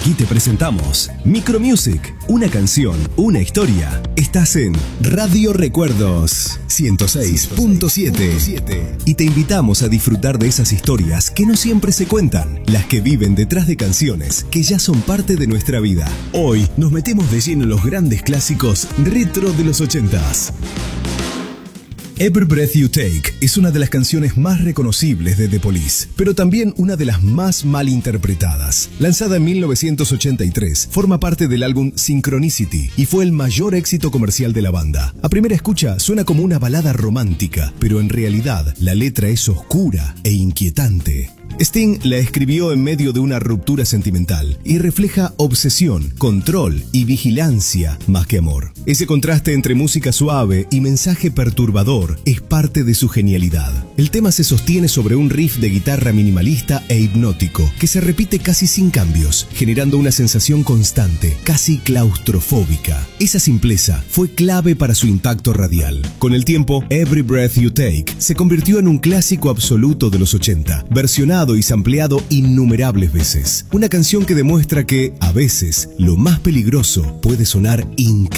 Aquí te presentamos Micromusic, una canción, una historia. Estás en Radio Recuerdos 106.7 y te invitamos a disfrutar de esas historias que no siempre se cuentan, las que viven detrás de canciones que ya son parte de nuestra vida. Hoy nos metemos de lleno en los grandes clásicos retro de los 80s. Every Breath You Take es una de las canciones más reconocibles de The Police, pero también una de las más mal interpretadas. Lanzada en 1983, forma parte del álbum Synchronicity y fue el mayor éxito comercial de la banda. A primera escucha suena como una balada romántica, pero en realidad la letra es oscura e inquietante. Sting la escribió en medio de una ruptura sentimental y refleja obsesión, control y vigilancia más que amor. Ese contraste entre música suave y mensaje perturbador es parte de su genialidad. El tema se sostiene sobre un riff de guitarra minimalista e hipnótico que se repite casi sin cambios, generando una sensación constante, casi claustrofóbica. Esa simpleza fue clave para su impacto radial. Con el tiempo, Every Breath You Take se convirtió en un clásico absoluto de los 80, versionado y sampleado innumerables veces. Una canción que demuestra que, a veces, lo más peligroso puede sonar increíble.